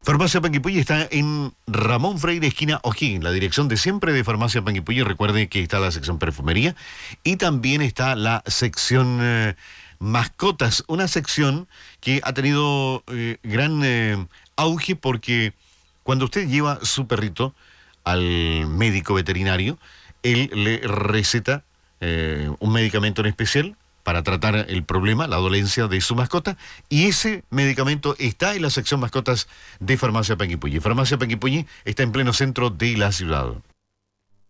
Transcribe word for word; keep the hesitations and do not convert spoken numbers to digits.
Farmacia Panguipulli está en Ramón Freire, esquina O'Higgins, la dirección de siempre de Farmacia Panguipulli. Recuerde que está la sección perfumería y también está la sección eh, mascotas, una sección que ha tenido eh, gran eh, auge porque cuando usted lleva su perrito al médico veterinario, él le receta eh, un medicamento en especial para tratar el problema, la dolencia de su mascota, y ese medicamento está en la sección mascotas de Farmacia Panguipulli. Farmacia Panguipulli está en pleno centro de la ciudad.